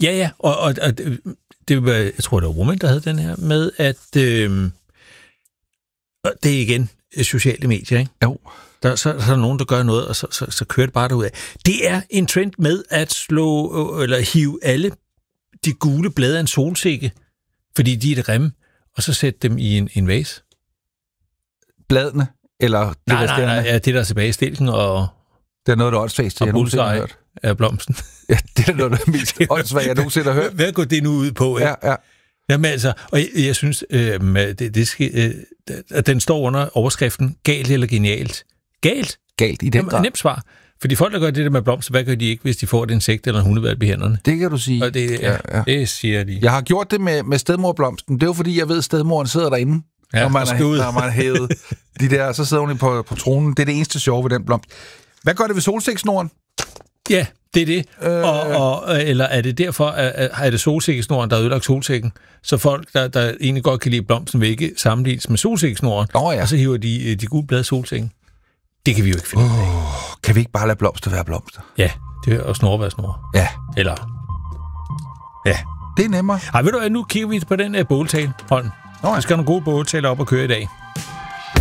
Ja, og det var, jeg tror, det var Woman, der havde den her med, at det er igen sociale medier, ikke? Jo. Så er der nogen, der gør noget, og så kører det bare derudad. Det er en trend med at hive alle de gule blade af en solsikke, fordi de er det grimme, og så sætte dem i en vase. Bladene? Eller det nej, ja, det der er tilbage i stilken, og det er noget, der er åndsvagt, jeg nogensinde har hørt. Af blomsten. Ja, det er noget, der er mest åndsvagt, jeg nogensinde har hørt. Hvad går det nu ud på? Ikke? Ja. Jamen altså, og jeg synes, at den står under overskriften galt eller genialt. Galt? Galt i den grad. Nemt svar. Fordi folk, der gør det der med blomster, hvad gør de ikke, hvis de får et insekt eller en hundehvalp i hænderne? Det kan du sige. Og det siger de. Jeg har gjort det med stedmorblomsten. Det er jo fordi, jeg ved, at stedmoren sidder derinde, når man har hævet de der, så sidder hun på tronen. Det er det eneste sjove ved den blomst. Hvad gør det ved solsikkesnoren? Ja, det er det. Eller er det derfor, at det solsikkesnoren, der har ødelagt solsikken, så folk, der egentlig godt kan lide blomsten, vil ikke sammenlignes med solsikkesnoren, og så hiver de gule blade solsikken. Det kan vi jo ikke finde ud af. Kan vi ikke bare lade blomster være blomster? Ja, det er og snore være snore. Ja. Eller... Ja. Det er nemmere. Ej, ved du hvad, nu kigger vi på den båltale, Holm. Vi skal have nogle gode båltaler op og køre i dag.